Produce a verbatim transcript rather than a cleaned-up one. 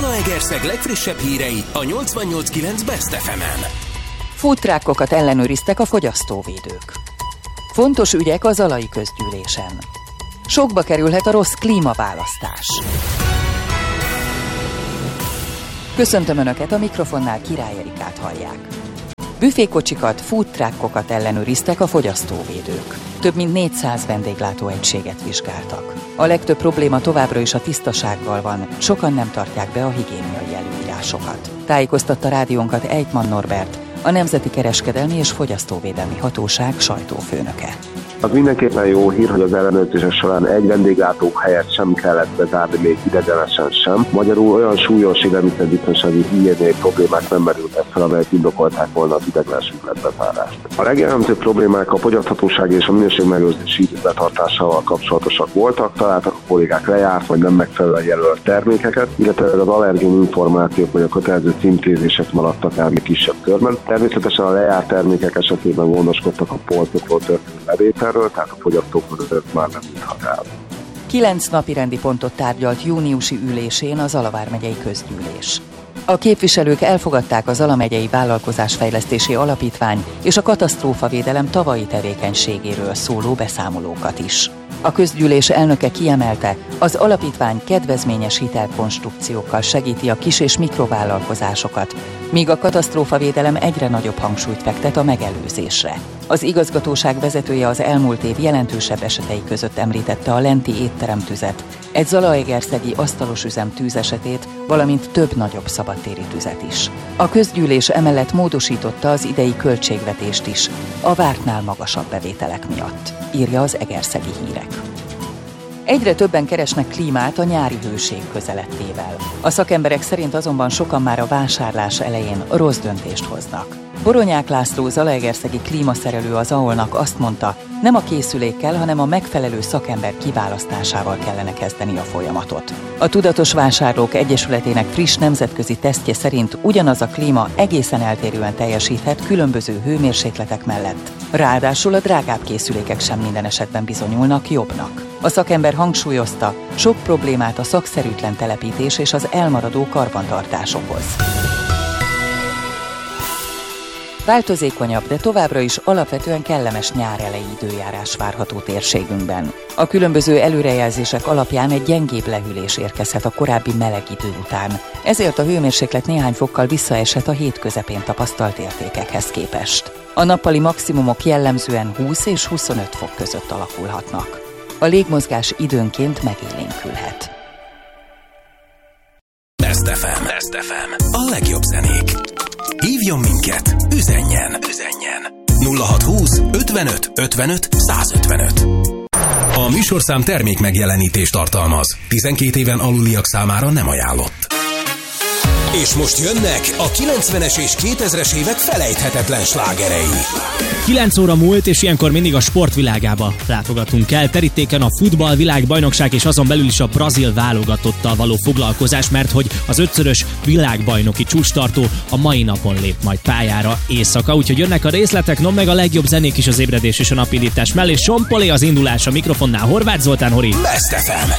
Zalaegerszeg legfrissebb hírei a nyolcvannyolc kilenc Best ef emen. Foodtruckokat ellenőriztek a fogyasztóvédők. Fontos ügyek a zalai közgyűlésen. Sokba kerülhet a rossz klímaválasztás. Köszöntöm Önöket, a mikrofonnál Király Erikát hallják. Büfékocsikat, foodtruckokat ellenőriztek a fogyasztóvédők. Több mint négyszáz vendéglátóegységet vizsgáltak. A legtöbb probléma továbbra is a tisztasággal van, sokan nem tartják be a higiéniai előírásokat. Tájékoztatta rádiónkat Ejtman Norbert, a Nemzeti Kereskedelmi és Fogyasztóvédelmi Hatóság sajtófőnöke. Az mindenképpen jó hír, hogy az ellenőrzések során egy vendéglátó helyet sem kellett bezárni, még idegenesen sem. Magyarul olyan súlyos élelmiszerbiztonsági higiéniai problémák nem merültek fel, amelyek indokolták volna az idegenes üzletbezárást. A legjellemzőbb problémák a fogyaszthatósági és a minőségmegőrzési idő betartásával kapcsolatosak voltak, találtak a kollégák lejárt vagy nem megfelelően jelölt termékeket, illetve az allergén információk vagy a kötelező címkézések maradtak el még kisebb körben. Természetesen a lejárt termékek esetében gondoskodtak a polcokról történő levételről, tehát a fogyasztók között már nem juthat el. Kilenc napirendi pontot tárgyalt júniusi ülésén a Zala vármegyei közgyűlés. A képviselők elfogadták a Zala megyei Vállalkozásfejlesztési Alapítvány és a katasztrófavédelem tavalyi tevékenységéről szóló beszámolókat is. A közgyűlés elnöke kiemelte, az alapítvány kedvezményes hitelkonstrukciókkal segíti a kis- és mikrovállalkozásokat, míg a katasztrófavédelem egyre nagyobb hangsúlyt fektet a megelőzésre. Az igazgatóság vezetője az elmúlt év jelentősebb esetei között említette a lenti étteremtüzet, egy zalaegerszegi asztalos üzem tűzesetét, valamint több nagyobb szabadtéri tüzet is. A közgyűlés emellett módosította az idei költségvetést is, a vártnál magasabb bevételek miatt, írja az Egerszegi Hírek. Egyre többen keresnek klímát a nyári hőség közelettével. A szakemberek szerint azonban sokan már a vásárlás elején rossz döntést hoznak. Boronyák László, zalaegerszegi klímaszerelő az á o el-nak azt mondta, nem a készülékkel, hanem a megfelelő szakember kiválasztásával kellene kezdeni a folyamatot. A Tudatos Vásárlók Egyesületének friss nemzetközi tesztje szerint ugyanaz a klíma egészen eltérően teljesíthet különböző hőmérsékletek mellett. Ráadásul a drágább készülékek sem minden esetben bizonyulnak jobbnak. A szakember hangsúlyozta, sok problémát a szakszerűtlen telepítés és az elmaradó karbantartás okoz. Változékonyabb, de továbbra is alapvetően kellemes nyár elejé időjárás várható térségünkben. A különböző előrejelzések alapján egy gyengébb lehűlés érkezhet a korábbi meleg idő után. Ezért a hőmérséklet néhány fokkal visszaeshet a hét közepén tapasztalt értékekhez képest. A nappali maximumok jellemzően húsz és huszonöt fok között alakulhatnak. A légmozgás időnként megélénkülhet. Best ef em. Best ef em. A legjobb zenék. Hívjon minket, üzenjen, üzenjen. nulla hatszázhúsz ötvenöt ötvenöt százötvenöt. A műsorszám termék megjelenítést tartalmaz. tizenkét éven aluliak számára nem ajánlott. És most jönnek a kilencvenes és kétezres évek felejthetetlen slágerei. kilenc óra múlt, és ilyenkor mindig a sportvilágába látogatunk el. Terítéken a futball világbajnokság és azon belül is a brazil válogatottal való foglalkozás, mert hogy az ötszörös világbajnoki csúcstartó a mai napon lép majd pályára éjszaka. Úgyhogy jönnek a részletek, no meg a legjobb zenék is az ébredés és a napindítás mellé. Sean Paul az indulás, a mikrofonnál Horváth Zoltán, Hori. Best ef em.